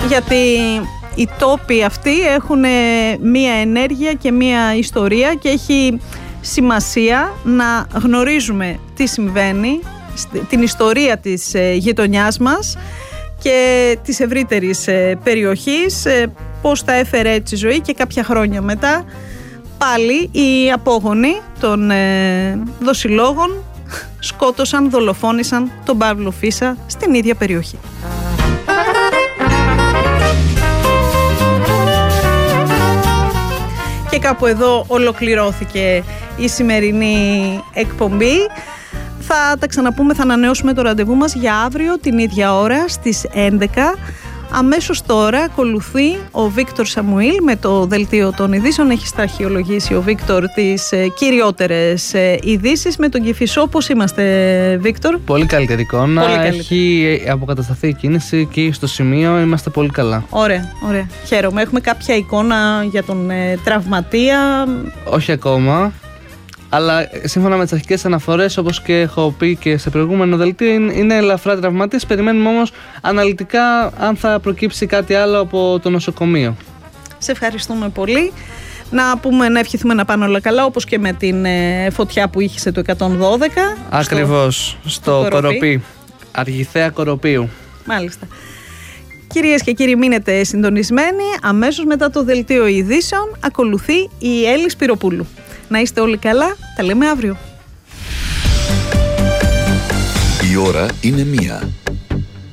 γιατί οι τόποι αυτοί έχουν μία ενέργεια και μία ιστορία και έχει σημασία να γνωρίζουμε τι συμβαίνει, την ιστορία της γειτονιάς μας και της ευρύτερης περιοχής, πώς τα έφερε έτσι η ζωή και κάποια χρόνια μετά πάλι οι απόγονοι των δοσιλόγων σκότωσαν, δολοφόνησαν τον Παύλο Φίσα στην ίδια περιοχή. Και κάπου εδώ ολοκληρώθηκε η σημερινή εκπομπή. Θα τα ξαναπούμε, θα ανανεώσουμε το ραντεβού μας για αύριο την ίδια ώρα στις 11. Αμέσως τώρα ακολουθεί ο Βίκτορ Σαμουήλ με το δελτίο των ειδήσεων. Έχει σταχυολογήσει ο Βίκτορ τις κυριότερες ειδήσεις με τον Κηφισό. Πώς είμαστε, Βίκτορ? Πολύ καλύτερη εικόνα. Έχει αποκατασταθεί η κίνηση και στο σημείο είμαστε πολύ καλά. Ωραία, ωραία. Χαίρομαι. Έχουμε κάποια εικόνα για τον τραυματία? Όχι ακόμα. Αλλά σύμφωνα με τις αρχικές αναφορές, όπως και έχω πει και σε προηγούμενο δελτίο, είναι ελαφρά τραυματίες. Περιμένουμε όμως αναλυτικά αν θα προκύψει κάτι άλλο από το νοσοκομείο. Σε ευχαριστούμε πολύ. Να ευχηθούμε να πάνε όλα καλά, όπως και με την φωτιά που είχε το 112. Ακριβώς, στο Κοροπή. Αργιθέα Κοροπίου. Μάλιστα. Κυρίες και κύριοι, μείνετε συντονισμένοι. Αμέσως μετά το δελτίο ειδήσεων ακολουθεί η Έλλη Σπυροπούλου. Να είστε όλοι καλά, τα λέμε αύριο. Η ώρα είναι 1.